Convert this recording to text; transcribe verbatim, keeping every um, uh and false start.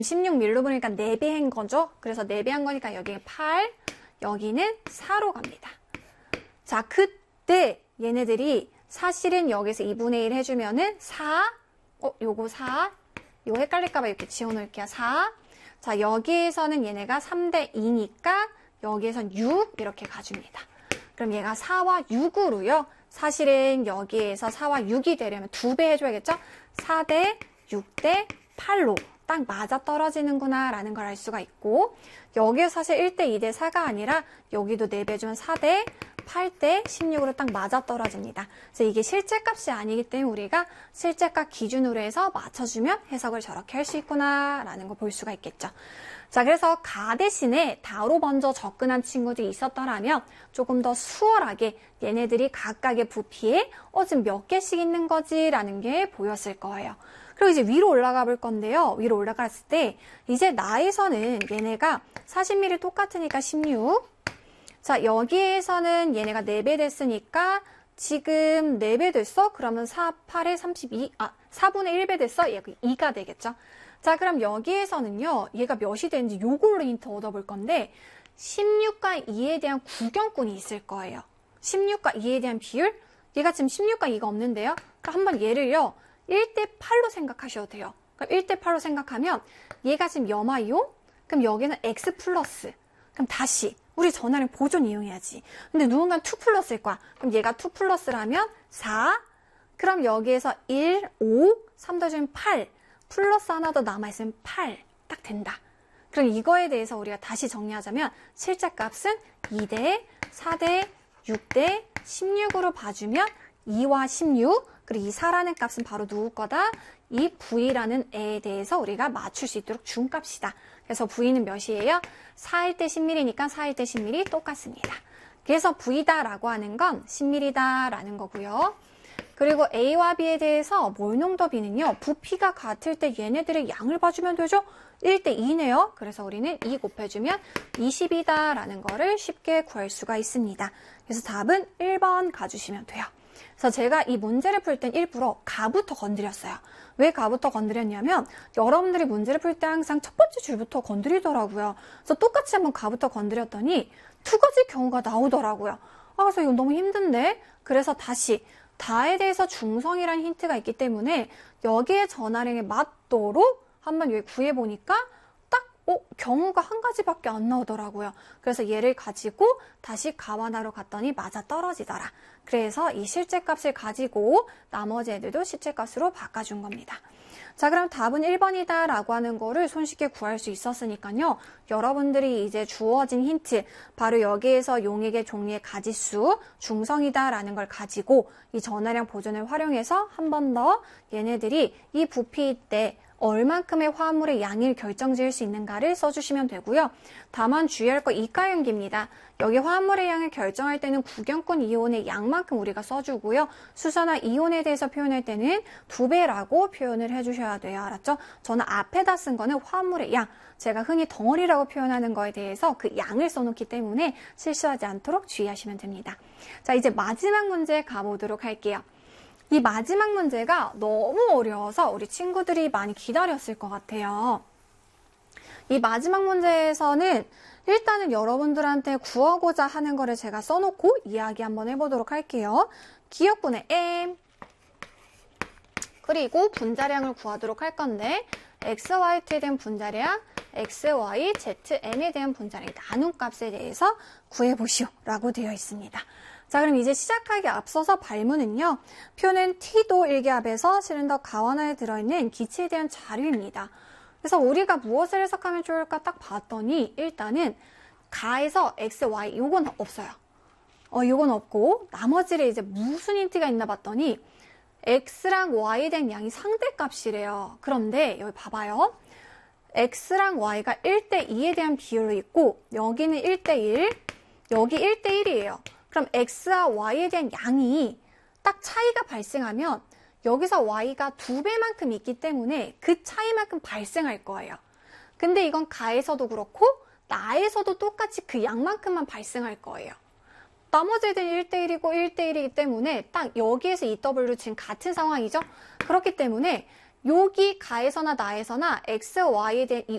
십육 밀로 보니까 네 배 한 거죠. 그래서 네 배 한 거니까 여기는 팔, 여기는 사로 갑니다. 자, 그때 얘네들이 사실은 여기서 이분의 일 해주면은 사, 어, 요거 사, 요거 헷갈릴까봐 이렇게 지워놓을게요. 사. 자, 여기에서는 얘네가 삼 대 이니까 여기에선 육 이렇게 가줍니다. 그럼 얘가 사와 육으로요. 사실은 여기에서 사와 육이 되려면 두 배 해줘야겠죠? 사 대 육 대 팔로 딱 맞아 떨어지는구나 라는 걸 알 수가 있고, 여기에 사실 일 대 이 대 사가 아니라 여기도 네 배 주면 사 대 팔 대 십육으로 딱 맞아 떨어집니다. 그래서 이게 실제값이 아니기 때문에 우리가 실제값 기준으로 해서 맞춰주면 해석을 저렇게 할 수 있구나 라는 걸 볼 수가 있겠죠. 자, 그래서 가 대신에 다로 먼저 접근한 친구들이 있었더라면 조금 더 수월하게 얘네들이 각각의 부피에 어, 지금 몇 개씩 있는 거지 라는 게 보였을 거예요. 그리고 이제 위로 올라가 볼 건데요. 위로 올라갔을 때 이제 나에서는 얘네가 사십 밀리미터 똑같으니까 십육. 자, 여기에서는 얘네가 네 배 됐으니까 지금 네 배 됐어? 그러면 사, 팔에 삼십이, 아, 사분의 일 배 됐어? 얘가 이가 되겠죠? 자, 그럼 여기에서는요, 얘가 몇이 되는지 요걸로 힌트 얻어볼 건데, 십육과 이에 대한 구경꾼이 있을 거예요. 십육과 이에 대한 비율? 얘가 지금 십육과 이가 없는데요? 그럼 한번 얘를요, 일 대 팔로 생각하셔도 돼요. 그럼 일 대 팔로 생각하면, 얘가 지금 염화이요? 그럼 여기는 X 플러스. 그럼 다시, 우리 전화량 보존 이용해야지. 근데 누군가는 이 플러스일 거야. 그럼 얘가 이 플러스라면 사. 그럼 여기에서 일, 오, 삼 더해주면 팔. 플러스 하나 더 남아있으면 팔. 딱 된다. 그럼 이거에 대해서 우리가 다시 정리하자면 실제 값은 이 대, 사 대, 육 대, 십육으로 봐주면 이와 십육, 그리고 이 사라는 값은 바로 누구 거다? 이 V라는 애에 대해서 우리가 맞출 수 있도록 준 값이다. 그래서 V는 몇이에요? 사일 대 십 밀리미터니까 사일 대 십 밀리미터 똑같습니다. 그래서 V다라고 하는 건 십 밀리미터다라는 거고요. 그리고 A와 B에 대해서 몰농도 B는요. 부피가 같을 때 얘네들의 양을 봐주면 되죠? 일 대 이네요. 그래서 우리는 이 곱해주면 이십이다라는 거를 쉽게 구할 수가 있습니다. 그래서 답은 일 번 가주시면 돼요. 그래서 제가 이 문제를 풀 땐 일부러 가부터 건드렸어요. 왜 가부터 건드렸냐면 여러분들이 문제를 풀 때 항상 첫 번째 줄부터 건드리더라고요. 그래서 똑같이 한번 가부터 건드렸더니 두 가지 경우가 나오더라고요. 아, 그래서 이거 너무 힘든데? 그래서 다시 다에 대해서 중성이라는 힌트가 있기 때문에 여기에 전화량에 맞도록 한번 여기 구해보니까 딱 어, 경우가 한 가지밖에 안 나오더라고요. 그래서 얘를 가지고 다시 가완하러 갔더니 맞아 떨어지더라. 그래서 이 실제값을 가지고 나머지 애들도 실제값으로 바꿔준 겁니다. 자, 그럼 답은 일 번이다 라고 하는 거를 손쉽게 구할 수 있었으니까요. 여러분들이 이제 주어진 힌트, 바로 여기에서 용액의 종류의 가지수, 중성이다 라는 걸 가지고 이 전화량 보존을 활용해서 한 번 더 얘네들이 이 부피 때 얼만큼의 화합물의 양을 결정지을 수 있는가를 써주시면 되고요. 다만 주의할 거 이가연기입니다. 여기 화합물의 양을 결정할 때는 구경꾼 이온의 양만큼 우리가 써주고요. 수소나 이온에 대해서 표현할 때는 두 배라고 표현을 해주셔야 돼요. 알았죠? 저는 앞에다 쓴 거는 화합물의 양, 제가 흔히 덩어리라고 표현하는 거에 대해서 그 양을 써놓기 때문에 실수하지 않도록 주의하시면 됩니다. 자, 이제 마지막 문제 가보도록 할게요. 이 마지막 문제가 너무 어려워서 우리 친구들이 많이 기다렸을 것 같아요. 이 마지막 문제에서는 일단은 여러분들한테 구하고자 하는 거를 제가 써놓고 이야기 한번 해보도록 할게요. 기억분의 M, 그리고 분자량을 구하도록 할 건데 엑스 와이 티에 대한 분자량, 엑스 와이 지 엔에 대한 분자량 나눔값에 대해서 구해보시오 라고 되어 있습니다. 자, 그럼 이제 시작하기 앞서서 발문은요. 표는 T도 일기압에서 실린더 가완하에 들어있는 기체에 대한 자료입니다. 그래서 우리가 무엇을 해석하면 좋을까 딱 봤더니 일단은 가에서 엑스, 와이 요건 없어요. 어, 요건 없고 나머지를 이제 무슨 힌트가 있나 봤더니 X랑 Y에 대한 양이 상대값이래요. 그런데 여기 봐봐요. X랑 Y가 일 대 이에 대한 비율로 있고 여기는 일 대 일, 여기 일 대 일이에요. 그럼 X와 Y에 대한 양이 딱 차이가 발생하면 여기서 Y가 두 배만큼 있기 때문에 그 차이만큼 발생할 거예요. 근데 이건 가에서도 그렇고 나에서도 똑같이 그 양만큼만 발생할 거예요. 나머지 애들이 일 대 일이고 일 대 일이기 때문에 딱 여기에서 이 더블유 지금 같은 상황이죠. 그렇기 때문에 여기 가에서나 나에서나 X, Y에 대한 이